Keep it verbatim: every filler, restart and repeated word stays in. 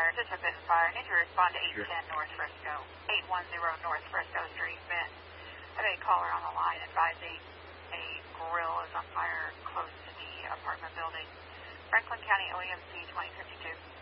fire. This has been fire. Need to respond to eight ten Sure. North Frisco. eight one zero North Frisco Street. Ben. I have a caller on the line advising a grill is on fire close to the apartment building. Franklin County O E M C twenty fifty-two.